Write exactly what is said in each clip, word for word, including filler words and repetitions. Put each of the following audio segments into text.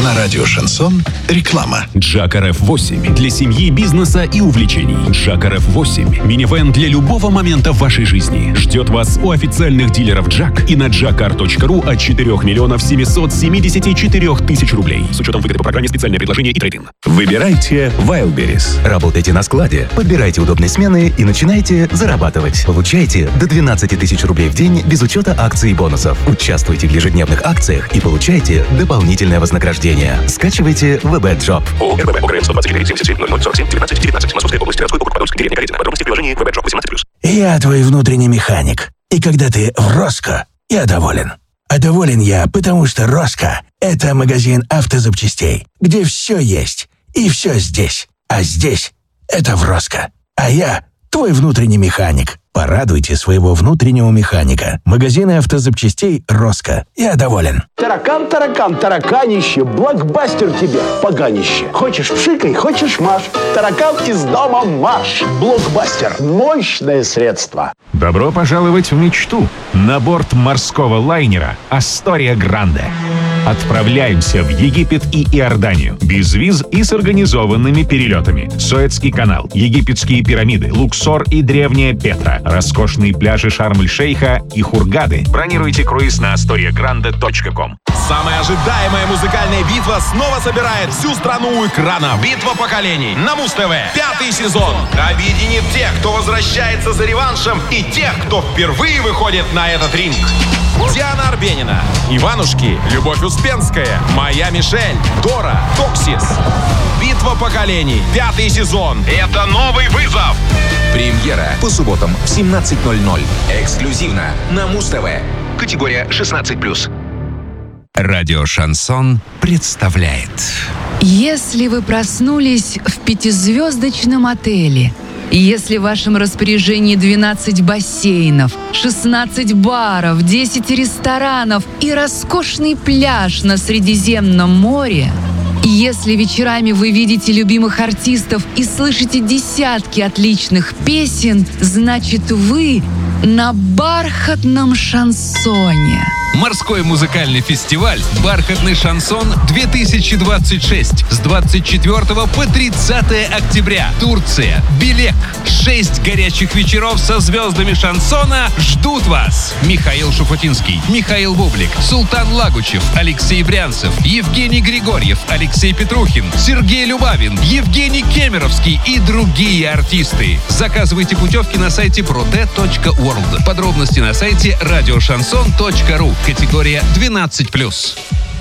На радио «Шансон» реклама. Джак эр эф восемь для семьи, бизнеса и увлечений. Джак эр эф восемь – минивэн для любого момента в вашей жизни. Ждет вас у официальных дилеров Джак и на джакар точка ру от четырех миллионов семьсот семьдесят четыре тысяч рублей. С учетом выгоды по программе «Специальное предложение» и трейд-ин. Выбирайте Wildberries. Работайте на складе, подбирайте удобные смены и начинайте зарабатывать. Получайте до двенадцать тысяч рублей в день без учета акций и бонусов. Участвуйте в ежедневных акциях и получайте дополнительное вознаграждение. Скачивайте вэ бэ джоб. ООО эр бэ вэ ОГРН сто двадцать четыре семьдесят семь ноль ноль сорок семь девятнадцать девятнадцать. Московская область, Тверской округ, Подольск, деревня Каретина. Подробности в приложении вэ бэ джоб восемнадцать плюс. Я твой внутренний механик. И когда ты в Роско, я доволен. А доволен я, потому что Роско — это магазин автозапчастей, где все есть и все здесь. А здесь — это в Роско. А я твой внутренний механик. Порадуйте своего внутреннего механика. Магазины автозапчастей «Роско». Я доволен. Таракан, таракан, тараканище, блокбастер тебе, поганище. Хочешь пшикай, хочешь маш. Таракан из дома марш. Блокбастер. Мощное средство. Добро пожаловать в мечту. На борт морского лайнера «Астория Гранде». Отправляемся в Египет и Иорданию. Без виз и с организованными перелетами. Суэцкий канал, египетские пирамиды, Луксор и древняя Петра, роскошные пляжи Шарм-эль-Шейха и Хургады. Бронируйте круиз на астория гранде точка ком. Самая ожидаемая музыкальная битва снова собирает всю страну у экрана. Битва поколений на Муз-ТВ. Пятый сезон объединит тех, кто возвращается за реваншем, и тех, кто впервые выходит на этот ринг. Диана Арбенина, Иванушки, Любовь Успенская, Моя Мишель, Дора, Токсис. Битва поколений. Пятый сезон. Это новый вызов. Премьера по субботам в семнадцать ноль ноль. Эксклюзивно на Муз-ТВ. Категория шестнадцать плюс. Радио «Шансон» представляет. Если вы проснулись в пятизвездочном отеле, если в вашем распоряжении двенадцать бассейнов, шестнадцать баров, десять ресторанов и роскошный пляж на Средиземном море, если вечерами вы видите любимых артистов и слышите десятки отличных песен, значит, вы на бархатном шансоне. Морской музыкальный фестиваль «Бархатный шансон-две тысячи двадцать шесть» с двадцать четвёртого по тридцатое октября. Турция, Белек. Шесть горячих вечеров со звездами шансона ждут вас. Михаил Шуфутинский, Михаил Бублик, Султан Лагучев, Алексей Брянцев, Евгений Григорьев, Алексей Петрухин, Сергей Любавин, Евгений Кемеровский и другие артисты. Заказывайте путевки на сайте проте точка ворлд. Подробности на сайте радио шансон точка ру. Категория двенадцать плюс.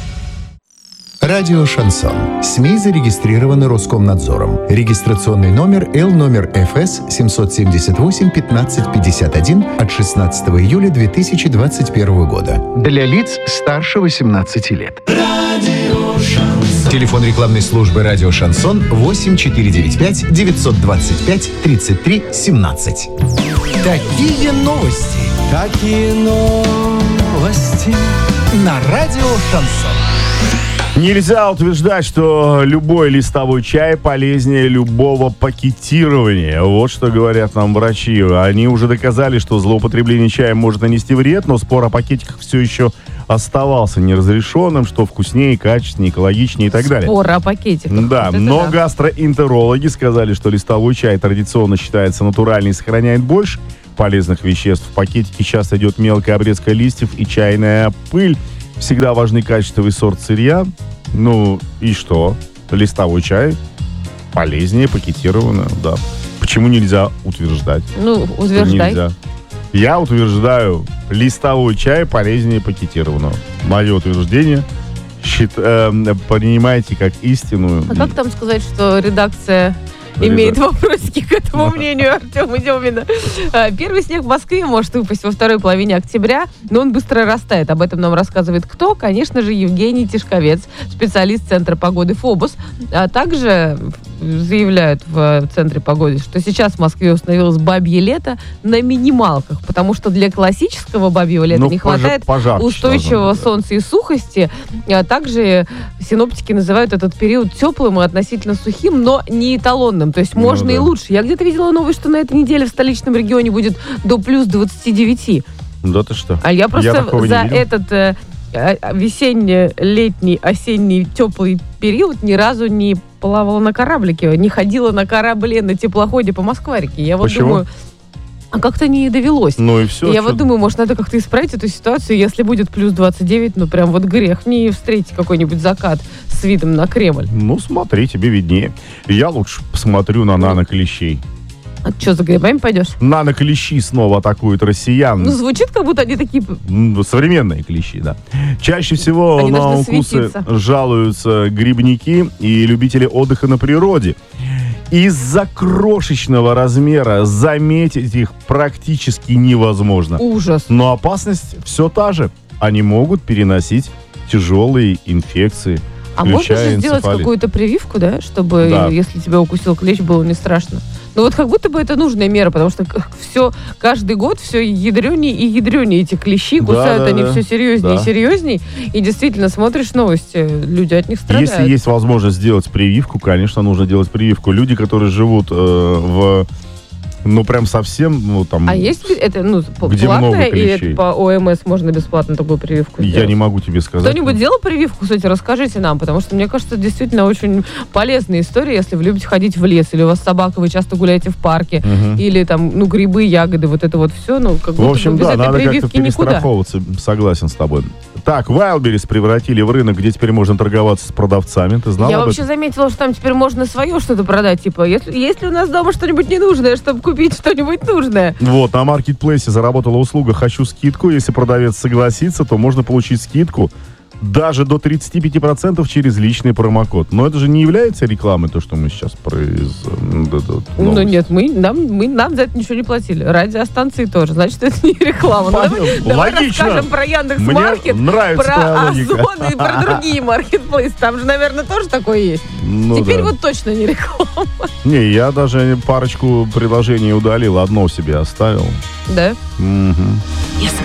Радио «Шансон». СМИ зарегистрированы Роскомнадзором. Регистрационный номер Л номер эф эс семьсот семьдесят восемь пятнадцать пятьдесят один от шестнадцатого июля две тысячи двадцать первого года. Для лиц старше восемнадцати лет. Радио «Шансон». Телефон рекламной службы «Радио Шансон» восемь четыре девять пять девятьсот двадцать пять тридцать три семнадцать. Такие новости. Такие новости. На радио «Шансон». Нельзя утверждать, что любой листовой чай полезнее любого пакетирования. Вот что говорят нам врачи. Они уже доказали, что злоупотребление чаем может нанести вред, но спор о пакетиках все еще оставался неразрешенным, что вкуснее, качественнее, экологичнее и так далее. Спор о пакетиках. Да, вот но да. гастроэнтерологи сказали, что листовой чай традиционно считается натуральным и сохраняет больше полезных веществ. В пакетике часто идет мелкая обрезка листьев и чайная пыль. Всегда важны качество и сорт сырья. Ну и что? Листовой чай полезнее пакетированного, да. Почему нельзя утверждать? Ну, утверждай. Нельзя. Я утверждаю, листовой чай полезнее пакетированного. Мое утверждение счит, э, принимайте как истинную. А как там сказать, что редакция имеет вопросики к этому мнению Артема Демина? Первый снег в Москве может выпасть во второй половине октября, но он быстро растает. Об этом нам рассказывает кто? Конечно же, Евгений Тишковец, специалист Центра погоды ФОБОС. А также заявляют в Центре погоды, что сейчас в Москве установилось бабье лето на минималках, потому что для классического бабьего лета ну, не хватает пожар, устойчивого да. солнца и сухости. А также синоптики называют этот период теплым и относительно сухим, но не эталонным. То есть ну, можно да. и лучше. Я где-то видела новость, что на этой неделе в столичном регионе будет до плюс двадцать девять. Да ты что? А я просто я за этот... а, весенний, летний, осенний, теплый период ни разу не плавала на кораблике, не ходила на корабле, на теплоходе по Москварике. Я вот Почему? думаю... А как-то не довелось. Ну и все. Я вот думаю, может, надо как-то исправить эту ситуацию, если будет плюс двадцать девять, ну прям вот грех не встретить какой-нибудь закат с видом на Кремль. Ну смотри, тебе виднее. Я лучше посмотрю на наноклещей. А что, за грибами пойдешь? Наноклещи снова атакуют россиян. Ну, звучит, как будто они такие... М, Современные клещи, да. Чаще всего Они на должны укусы светиться. жалуются грибники и любители отдыха на природе. Из-за крошечного размера заметить их практически невозможно. Ужас. Но опасность все та же. Они могут переносить тяжелые инфекции, А можно включая же сделать энцефалит. какую-то прививку, да, чтобы, Да. если тебя укусил клещ, было не страшно? Ну вот как будто бы это нужная мера, потому что все, каждый год все ядренее и ядренее эти клещи, Да, кусают да, они да. все серьезнее Да. и серьезнее, и действительно смотришь новости, люди от них страдают. Если есть возможность сделать прививку, конечно, нужно делать прививку. Люди, которые живут э, в, ну, прям совсем, ну, там... А есть это, ну, Где платная, много или клещей? это по ОМС можно бесплатно такую прививку Я сделать? не могу тебе сказать. Кто-нибудь делал прививку, кстати, расскажите нам, потому что, мне кажется, действительно очень полезная история, если вы любите ходить в лес, или у вас собака, вы часто гуляете в парке, Мгм. или там, ну, грибы, ягоды, вот это вот все, ну, как В будто общем, бы без да, этой надо как-то прививки никуда. перестраховываться. Согласен с тобой. Так, Wildberries превратили в рынок, где теперь можно торговаться с продавцами. Ты знал Я об вообще этом? заметила, что там теперь можно свое что-то продать, типа, если, есть ли у нас дома что-нибудь ненужное, чтобы купить что-нибудь нужное? Вот, на маркетплейсе заработала услуга «Хочу скидку». Если продавец согласится, то можно получить скидку даже до тридцать пять процентов через личный промокод. Но это же не является рекламой, то, что мы сейчас произ... да, да, Ну новость. нет, мы, нам, мы, нам за это ничего не платили. Радиостанции тоже. Значит, это не реклама. Ну, Понятно. давай, давай Логично. расскажем про Яндекс Мне Маркет, нравится про твоя логика. Озон и про другие маркетплейсы. Там же, наверное, тоже такое есть. Ну Теперь да. вот точно не реклама. Не, я даже парочку приложений удалил, одно себе оставил. Да? Мгм. Если